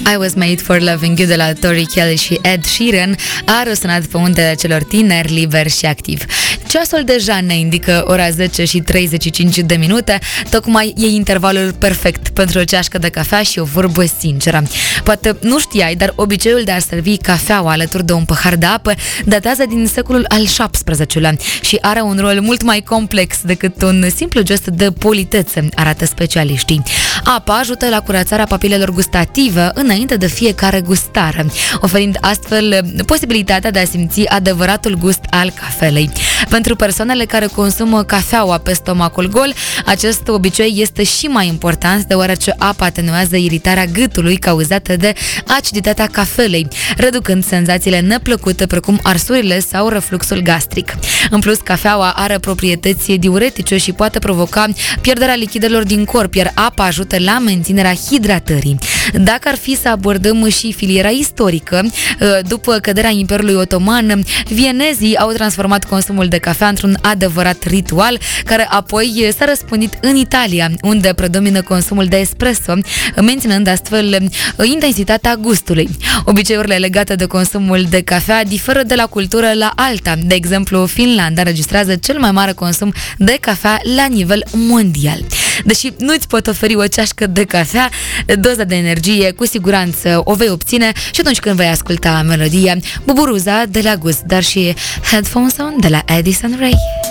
I Was Made for Loving You de la Tori Kelly și Ed Sheeran a răsunat pe undele celor tineri, liberi și activi. Ceasul deja ne indică ora 10 și 35 de minute, tocmai e intervalul perfect pentru o ceașcă de cafea și o vorbă sinceră. Poate nu știai, dar obiceiul de a servi cafeaua alături de un pahar de apă datează din secolul al XVII-lea și are un rol mult mai complex decât un simplu gest de politețe, arată specialiștii. Apa ajută la curățarea papilelor gustative înainte de fiecare gustare, oferind astfel posibilitatea de a simți adevăratul gust al cafelei. Pentru persoanele care consumă cafeaua pe stomacul gol, acest obicei este și mai important deoarece apa atenuează iritarea gâtului cauzată de aciditatea cafelei, reducând senzațiile neplăcute precum arsurile sau refluxul gastric. În plus, cafeaua are proprietăți diuretice și poate provoca pierderea lichidelor din corp, iar apa ajută la menținerea hidratării. Dacă ar fi să abordăm și filiera istorică, după căderea Imperiului Otoman, vienezii au transformat consumul de cafea într-un adevărat ritual, care apoi s-a răspândit în Italia, unde predomină consumul de espresso, menținând astfel intensitatea gustului. Obiceiurile legate de consumul de cafea diferă de la cultură la alta. De exemplu, Finlanda înregistrează cel mai mare consum de cafea la nivel mondial. Deși nu îți pot oferi o ceașcă de cafea, doza de energie cu siguranță o vei obține și atunci când vei asculta melodia Buburuza de la Gust, dar și Headphone Sound de la Addison Rae.